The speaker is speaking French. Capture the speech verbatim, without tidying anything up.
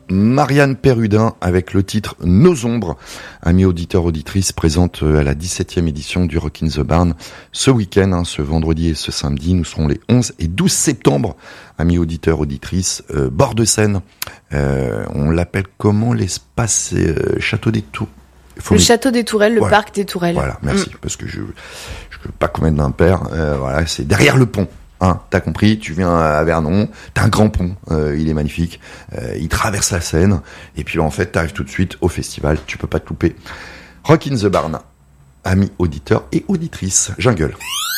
Marianne Perrudin avec le titre Nos ombres. Amis auditeurs, auditrices, présente à la dix-septième édition du Rock in the Barn ce week-end, hein, ce vendredi et ce samedi. Nous serons les onze et douze septembre. Amis auditeurs, auditrices, euh, bord de Seine. Euh, on l'appelle comment l'espace euh, Château des Tours. Le château des Tourelles, le voilà. parc des Tourelles. Voilà, merci, mm. parce que je je veux pas commettre d'impair. Euh, voilà, c'est derrière le pont. Hein, t'as compris, tu viens à Vernon, t'as un grand pont, euh, il est magnifique, euh, il traverse la Seine, et puis en fait t'arrives tout de suite au festival, tu peux pas te louper. Rock in the Barn, amis auditeurs et auditrices, jungle.